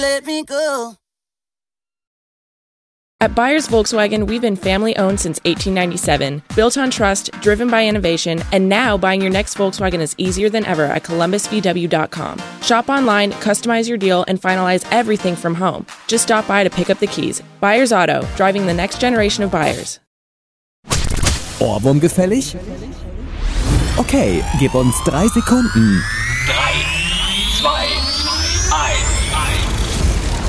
Let me go. At Byers Volkswagen, we've been family-owned since 1897, built on trust, driven by innovation, and now buying your next Volkswagen is easier than ever at columbusvw.com. Shop online, customize your deal, and finalize everything from home. Just stop by to pick up the keys. Byers Auto, driving the next generation of buyers. Ohrwurm gefällig? Okay, gib uns 3 Sekunden.